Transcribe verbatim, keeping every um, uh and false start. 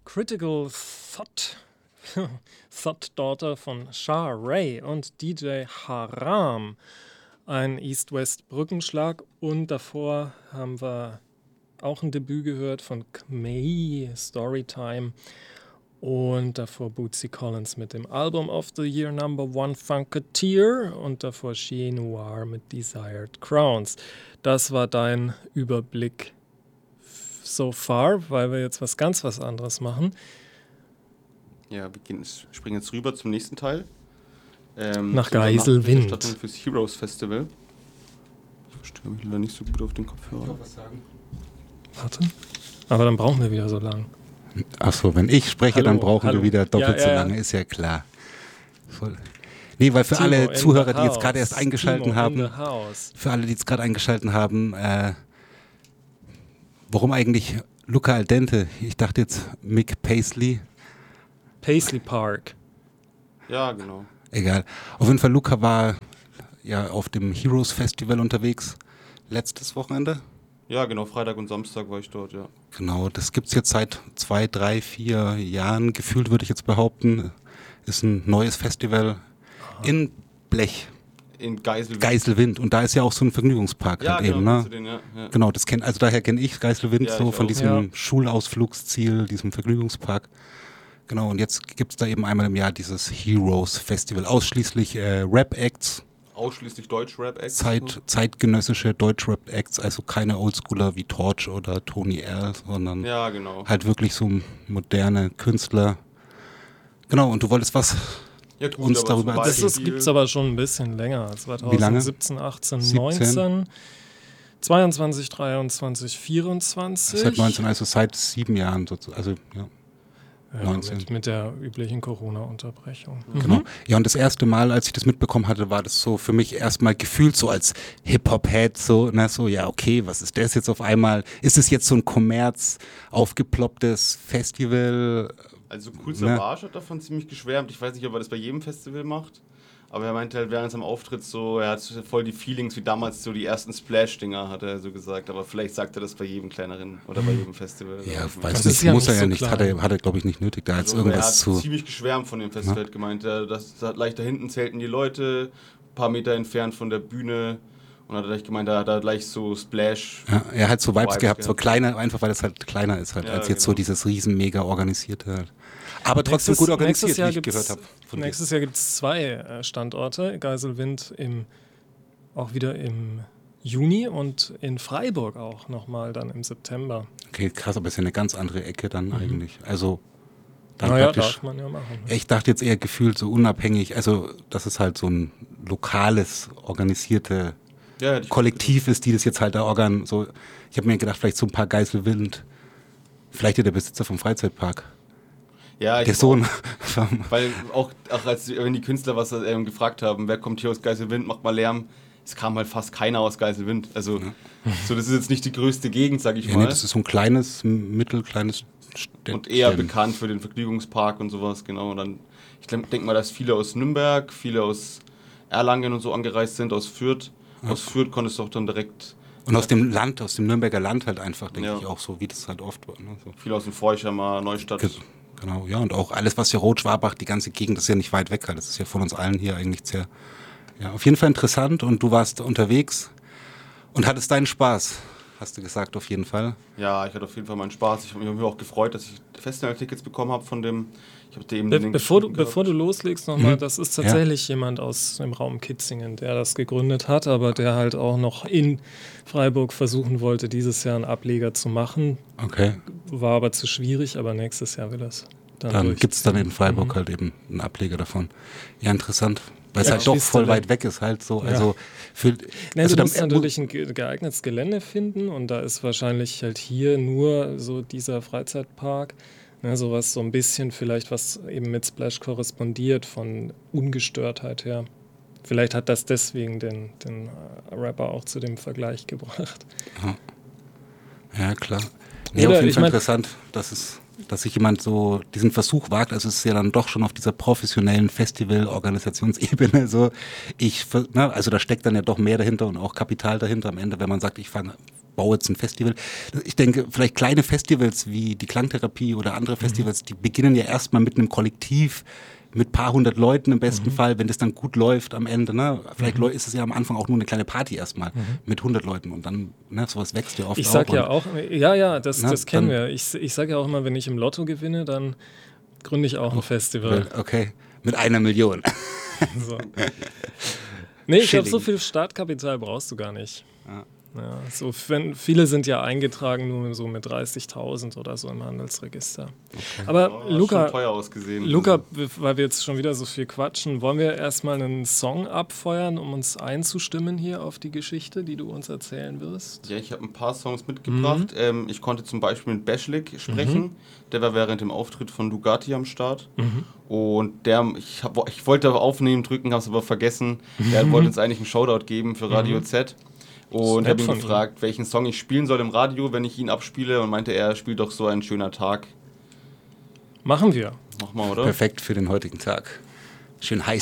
Critical Thought, Thought Daughter von Shah Ray und D J Haram. Ein East-West-Brückenschlag und davor haben wir auch ein Debüt gehört von Kmei, Storytime. Und davor Bootsy Collins mit dem Album of the Year Number One Funketeer und davor Chie Noir mit Desired Crowns. Das war dein Überblick so far, weil wir jetzt was ganz was anderes machen. Ja, wir gehen, springen jetzt rüber zum nächsten Teil. Ähm, Nach Geiselwind. Fürs Heroes Festival. Ich verstehe mich leider nicht so gut auf den Kopfhörer. Ich will was sagen. Warte. Aber dann brauchen wir wieder so lang. Achso, wenn ich spreche, hallo, dann brauchen hallo. wir wieder doppelt ja, ja, so lange, ist ja klar. Voll. Nee, weil für Timo alle Zuhörer, die jetzt gerade erst eingeschalten haben, für alle, die jetzt gerade eingeschalten haben, äh, warum eigentlich Luca Al Dente? Ich dachte jetzt Mick Paisley. Paisley Park. Ja, genau. Egal. Auf jeden Fall, Luca war ja auf dem Heroes Festival unterwegs, letztes Wochenende. Ja, genau, Freitag und Samstag war ich dort, ja. Genau, das gibt es jetzt seit zwei, drei, vier Jahren, gefühlt würde ich jetzt behaupten. Ist ein neues Festival Aha. in Blech. In Geiselwind. Geiselwind. Und da ist ja auch so ein Vergnügungspark ja, halt genau, eben, ne? Den, ja, ja. Genau, das kenn, also daher kenne ich Geiselwind ja, so ich von auch. diesem ja. Schulausflugsziel, diesem Vergnügungspark. Genau, und jetzt gibt es da eben einmal im Jahr dieses Heroes Festival. Ausschließlich äh, Rap-Acts. Ausschließlich Deutsch-Rap-Acts? Zeit, zeitgenössische Deutsch-Rap-Acts, also keine Oldschooler wie Torch oder Tony R., sondern ja, genau. halt wirklich so moderne Künstler. Genau, und du wolltest was ja, gut, uns darüber erzählen? Das gibt es aber schon ein bisschen länger. zwanzig siebzehn, achtzehn, neunzehn, zweiundzwanzig, dreiundzwanzig, vierundzwanzig. Seit neunzehn, also seit sieben Jahren sozusagen. Also, ja. Ja, mit, mit der üblichen Corona-Unterbrechung. Genau. Mhm. Ja, und das erste Mal, als ich das mitbekommen hatte, war das so für mich erstmal gefühlt so als Hip-Hop-Head, so, na, so, ja, okay, was ist das jetzt auf einmal? Ist es jetzt so ein Kommerz, aufgeplopptes Festival? Also Kool Savas hat davon ziemlich geschwärmt. Ich weiß nicht, ob er das bei jedem Festival macht. Aber er meinte halt während seinem Auftritt so, er hat voll die Feelings wie damals so die ersten Splash-Dinger, hat er so gesagt. Aber vielleicht sagt er das bei jedem kleineren oder bei jedem Festival. Ja, weiß nicht, ja muss er ja so nicht. Hat er, hat er glaube ich, nicht nötig, da also jetzt irgendwas er hat zu... ziemlich geschwärmt von dem Festival, ja. gemeint. Das, das, gleich da hinten zählten die Leute, ein paar Meter entfernt von der Bühne. Und hat er gleich gemeint, da hat er gleich so Splash. Ja, er hat so Vibes, Vibes gehabt, gehabt, so kleiner, einfach weil es halt kleiner ist, halt, ja, als jetzt genau. so dieses riesen, mega organisierte halt. Aber trotzdem nächstes, gut organisiert, Jahr wie ich gehört habe. Nächstes Jahr gibt es zwei Standorte. Geiselwind im, auch wieder im Juni und in Freiburg auch nochmal dann im September. Okay, krass, aber ist ja eine ganz andere Ecke dann mhm. eigentlich. Also, dann naja, darf man ja machen. Ne? Ich dachte jetzt eher gefühlt so unabhängig, also dass es halt so ein lokales, organisierte ja, Kollektiv ist, die das jetzt halt da organ. So, ich habe mir gedacht, vielleicht so ein paar Geiselwind, vielleicht ja der Besitzer vom Freizeitpark. Ja, ich der Sohn. Auch, weil auch, auch als wenn die Künstler was ähm, gefragt haben, wer kommt hier aus Geiselwind, macht mal Lärm, es kam halt fast keiner aus Geiselwind. Also ja. so, das ist jetzt nicht die größte Gegend, sag ich ja, mal. Nee, das ist so ein kleines, mittelkleines Städtchen. Und eher bekannt für den Vergnügungspark und sowas, genau. Und dann, ich denke mal, dass viele aus Nürnberg, viele aus Erlangen und so angereist sind, aus Fürth. Ja. Aus Fürth konntest du auch dann direkt... Und aus dem Land, aus dem Nürnberger Land halt einfach, denke ja. ich auch so, wie das halt oft war. Ne? So. Viele aus dem Forchhammer, Neustadt. Ge- Genau, ja, und auch alles, was hier Rot-Schwabach, die ganze Gegend, das ist ja nicht weit weg, halt. Das ist ja von uns allen hier eigentlich sehr, ja, auf jeden Fall interessant. Und du warst unterwegs und hattest deinen Spaß, hast du gesagt, auf jeden Fall. Ja, ich hatte auf jeden Fall meinen Spaß. Ich habe mich auch gefreut, dass ich Festival-Tickets bekommen habe von dem, ich habe eben Be- den bevor, du, bevor du loslegst nochmal, Mhm. das ist tatsächlich ja. jemand aus dem Raum Kitzingen, der das gegründet hat, aber der halt auch noch in Freiburg versuchen wollte, dieses Jahr einen Ableger zu machen. Okay. War aber zu schwierig, aber nächstes Jahr will es dann Dann durch. gibt es dann in Freiburg mhm. halt eben einen Ableger davon. Ja, interessant. Weil es ja, halt doch voll weit weg ist halt so. Ja. Also für, nee, also du musst natürlich ein geeignetes Gelände finden und da ist wahrscheinlich halt hier nur so dieser Freizeitpark, ne, sowas so ein bisschen vielleicht, was eben mit Splash korrespondiert von Ungestörtheit her. Vielleicht hat das deswegen den, den Rapper auch zu dem Vergleich gebracht. Ja, ja klar. Nee, auf jeden Fall mein, interessant, dass es dass sich jemand so diesen Versuch wagt. Also es ist ja dann doch schon auf dieser professionellen Festival-Organisationsebene so. Ich, ne, also da steckt dann ja doch mehr dahinter und auch Kapital dahinter am Ende, wenn man sagt, ich fange baue jetzt ein Festival. Ich denke, vielleicht kleine Festivals wie die Klangtherapie oder andere Festivals, mhm. die beginnen ja erstmal mit einem Kollektiv, mit ein paar hundert Leuten im besten mhm. Fall, wenn das dann gut läuft am Ende. Ne? Vielleicht mhm. ist es ja am Anfang auch nur eine kleine Party erstmal mhm. mit hundert Leuten und dann, ne, sowas wächst ja oft Ich sag auch ja auch, ja, ja, das, ne, das kennen dann, wir. Ich, ich sage ja auch immer, wenn ich im Lotto gewinne, dann gründe ich auch ein Festival. Okay, mit einer Million. So. Nee, ich glaube, so viel Startkapital brauchst du gar nicht. Ja. Ja, so, wenn, viele sind ja eingetragen nur so mit dreißigtausend oder so im Handelsregister. Okay. Aber oh, Luca, schon teuer ausgesehen. Luca, weil wir jetzt schon wieder so viel quatschen, wollen wir erstmal einen Song abfeuern, um uns einzustimmen hier auf die Geschichte, die du uns erzählen wirst? Ja, ich habe ein paar Songs mitgebracht. Mhm. Ähm, ich konnte zum Beispiel mit Beschlik sprechen. Mhm. Der war während dem Auftritt von Lugatti am Start. Mhm. Und der, ich, hab, ich wollte aufnehmen drücken, habe es aber vergessen. Der mhm. wollte uns eigentlich einen Shoutout geben für Radio mhm. Z. Und habe ihn gefragt, ihm. welchen Song ich spielen soll im Radio, wenn ich ihn abspiele. Und meinte er, spielt doch so ein schöner Tag. Machen wir. Mach mal, oder? Perfekt für den heutigen Tag. Schön heiß.